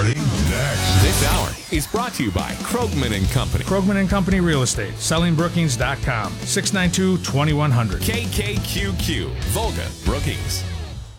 Starting next. This hour is brought to you by Krogman and Company. Krogman and Company Real Estate. SellingBrookings.com. 692-2100. KKQQ. Volga Brookings.